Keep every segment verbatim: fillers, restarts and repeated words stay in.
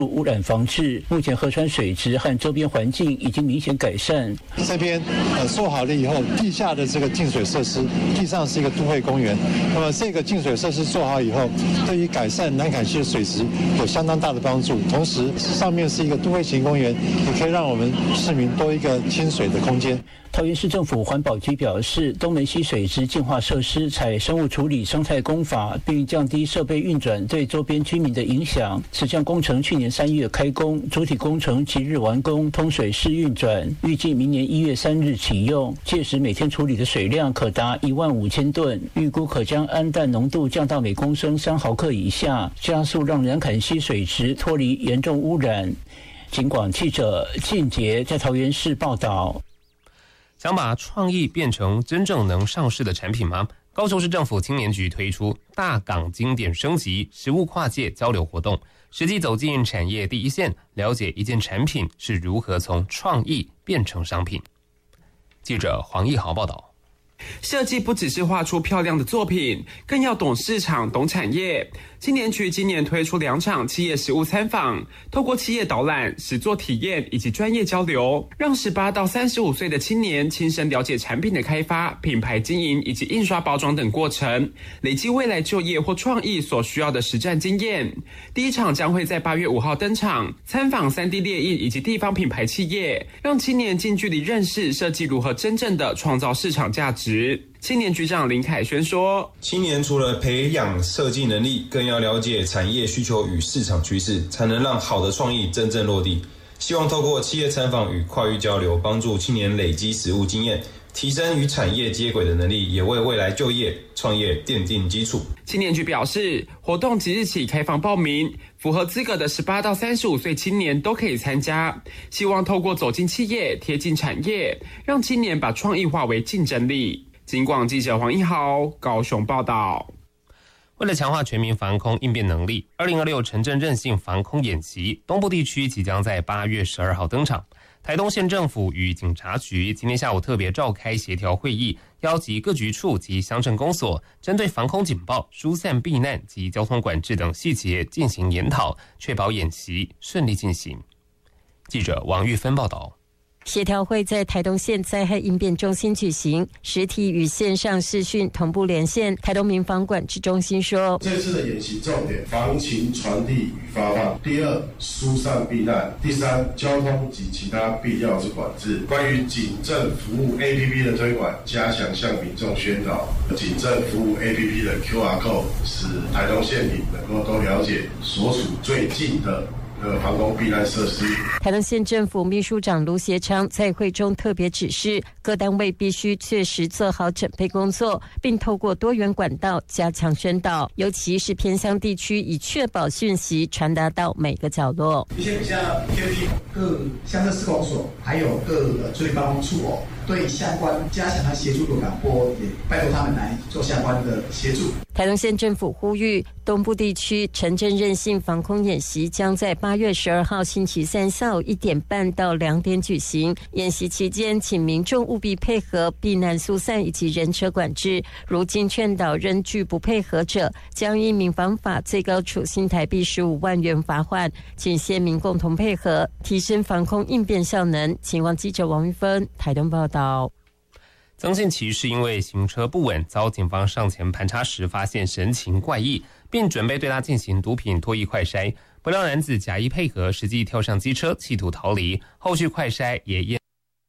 污染防治，目前河川水质和周边环境已经明显改善。 这边呃做好了以后，地下的这个净水设施，地上是一个都会公园。那么这个净水设施做好以后，对于改善南崁溪的水质有相当大的帮助。同时，上面是一个都会型公园，也可以让我们市民多一个清水的空间。 桃园市政府环保局表示，东门溪水质净化设施采生物处理生态工法，并降低设备运转对周边居民的影响。此项工程去年三月开工，主体工程即日完工，通水试运转，预计明年一月三日启用。届时每天处理的水量可达一万五千吨，预估可将氨氮浓度降到每公升三毫克以下，加速让南崁溪水质脱离严重污染。警广记者靳杰在桃园市报道。 想把创意变成真正能上市的产品吗？高雄市政府青年局推出大港经典升级食物跨界交流活动，实际走进产业第一线，了解一件产品是如何从创意变成商品。记者黄义豪报道。 设计不只是画出漂亮的作品，更要懂市场、懂产业。青年局今年推出两场企业实务参访，透过企业导览、实作体验以及专业交流，让十八到三十五岁的青年亲身了解产品的开发、品牌经营以及印刷包装等过程，累积未来就业或创意所需要的实战经验。第一场将会在八月五号登场，参访 三 D 列印以及地方品牌企业，让青年近距离认识设计如何真正的创造市场价值。青年局长林凯轩说， 青年除了培养设计能力，更要了解产业需求与市场趋势，才能让好的创意真正落地。希望透过企业参访与跨域交流，帮助青年累积实务经验，提升与产业接轨的能力，也为未来就业创业奠定基础。 青年局表示，活动即日起开放报名，符合资格的十八到三十五岁青年都可以参加，希望透过走进企业、贴近产业，让青年把创意化为竞争力。警广记者黄一豪高雄报道。 为了强化全民防空应变能力，二零二六城镇韧性防空演习东部地区即将在八月十二号登场。台东县政府与警察局今天下午特别召开协调会议，邀集各局处及乡镇公所，针对防空警报、疏散避难及交通管制等细节进行研讨，确保演习顺利进行。记者王玉芬报道。 协调会在台东县灾害应变中心举行，实体与线上视讯同步连线。台东民防管制中心说， 这次的演习重点防情传递与发放，第二疏散避难，第三交通及其他必要之管制。关于警政服务 A P P 的推广，加强向民众宣导警政服务 A P P 的 Q R code， 使台东县民能够都了解所属最近的呃，防空避难设施。 台东县政府秘书长卢协昌在会中特别指示，各单位必须确实做好准备工作，并透过多元管道加强宣导，尤其是偏乡地区，以确保讯息传达到每个角落。 一些比较偏僻各乡镇市公所，还有各处理办公处哦，对相关加强和协助的港或也拜托他们来做相关的协助。 台东县政府呼吁，东部地区城镇韧性防空演习将在八月十二号星期三下午一点半到两点举行。演习期间，请民众务必配合避难疏散以及人车管制。如经劝导仍拒不配合者，将依民防法最高处新台币十五万元罚款。请县民共同配合，提升防空应变效能。请望记者王玉芬台东报道。 曾信奇是因为行车不稳，遭警方上前盘查时发现神情怪异，并准备对他进行毒品脱液快筛，不料男子假意配合，实际跳上机车企图逃离，后续快筛也验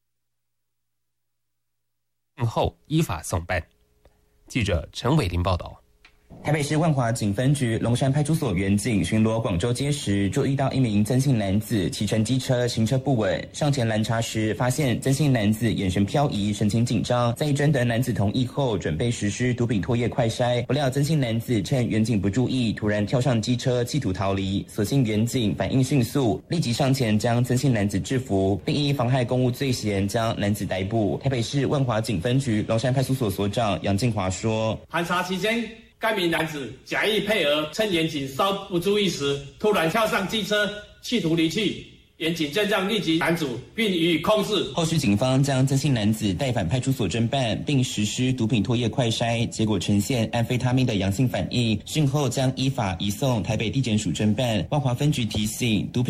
后依法送办。记者陈伟林报道。 台北市万华警分局龙山派出所员警巡逻广州街时，注意到一名曾姓男子骑乘机车行车不稳，上前拦查时，发现曾姓男子眼神飘移，神情紧张。在征得男子同意后，准备实施毒品脱液快筛，不料曾姓男子趁员警不注意，突然跳上机车企图逃离。所幸员警反应迅速，立即上前将曾姓男子制服，并依妨害公务罪嫌将男子逮捕。台北市万华警分局龙山派出所所长杨进华说： 盘查期间，该名男子假意配合，趁员警稍不注意时，突然跳上机车，企图离去。员警见状立即拦阻，并予以控制。 后续警方将曾姓男子带返派出所侦办，并实施毒品脱液快筛，结果呈现安非他命的阳性反应，讯后将依法移送台北地检署侦办。万华分局提醒，毒品